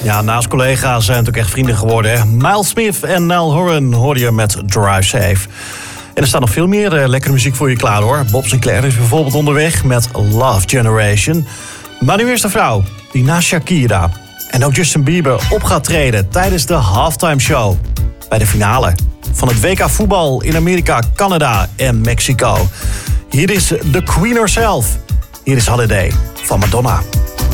Ja, naast collega's zijn natuurlijk echt vrienden geworden. Hè? Miles Smith en Niall Horan hoorde je met Drive Safe. En er staat nog veel meer lekkere muziek voor je klaar, hoor. Bob Sinclair is bijvoorbeeld onderweg met Love Generation. Maar nu eerst een vrouw die naast Shakira en ook Justin Bieber op gaat treden tijdens de halftime show bij de finale van het WK voetbal in Amerika, Canada en Mexico. Hier is the Queen herself. Hier is Holiday van Madonna.